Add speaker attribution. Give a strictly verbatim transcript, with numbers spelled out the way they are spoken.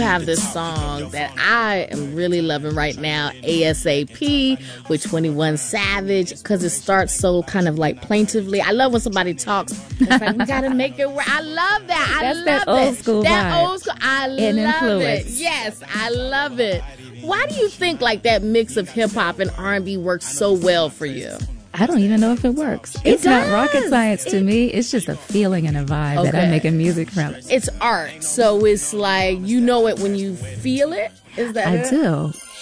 Speaker 1: have this song that I am really loving right now, A S A P with twenty-one Savage, because it starts so kind of like plaintively. I love when somebody talks. It's like, we got to make it work. I love that. I
Speaker 2: That's
Speaker 1: love
Speaker 2: that old school
Speaker 1: That
Speaker 2: vibe.
Speaker 1: old school. I
Speaker 2: And
Speaker 1: love
Speaker 2: influence.
Speaker 1: it. Yes, I love it. Why do you think like that mix of hip hop and R and B works so well for you?
Speaker 2: I don't even know if it works.
Speaker 1: It
Speaker 2: It's not
Speaker 1: does.
Speaker 2: rocket science to
Speaker 1: It-
Speaker 2: me. It's just a feeling and a vibe that
Speaker 1: Okay.
Speaker 2: I'm making music from.
Speaker 1: It's art, so it's like you know it when you feel it. Is that
Speaker 2: I
Speaker 1: it?
Speaker 2: do.